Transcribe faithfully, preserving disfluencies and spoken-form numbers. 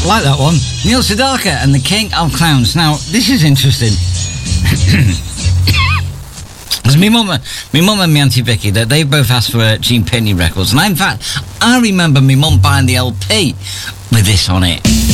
like that one. Neil Sedaka and the King of Clowns. Now, this is interesting. Because my mum, my mum and my Auntie Vicky, they, they both asked for uh, Gene Pitney records. And I, in fact, I remember my mum buying the L P with this on it.